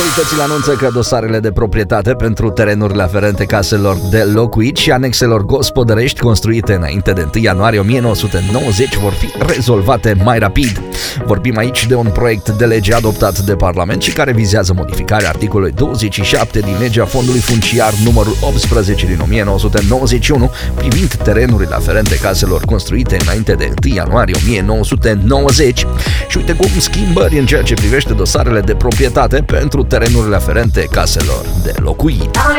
Autoritățile anunță că dosarele de proprietate pentru terenurile aferente caselor de locuit și anexelor gospodărești construite înainte de 1 ianuarie 1990 vor fi rezolvate mai rapid. Vorbim aici de un proiect de lege adoptat de Parlament și care vizează modificarea articolului 27 din legea Fondului Funciar numărul 18 din 1991 privind terenurile aferente caselor construite înainte de 1 ianuarie 1990 și uite cum schimbări în ceea ce privește dosarele de proprietate pentru terenurile aferente caselor de locuit.